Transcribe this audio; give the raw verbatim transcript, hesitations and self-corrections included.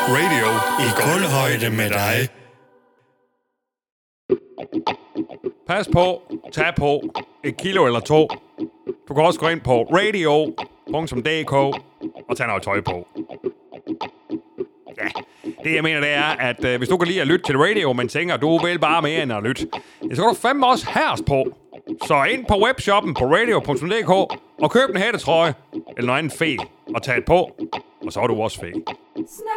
Radio i kulhøjde med dig. Pas på, tag på, et kilo eller to. Du kan også gå ind på radio punktum d k og tage noget tøj på. Ja, det jeg mener, det er, at øh, hvis du kan lide at lytte til radio, men tænker, du vil bare mere end at lytte, så kan du fandme også hers på. Så ind på webshoppen på radio punktum d k og køb en hættetrøje eller noget andet fe og tag det på, og så er du også fe.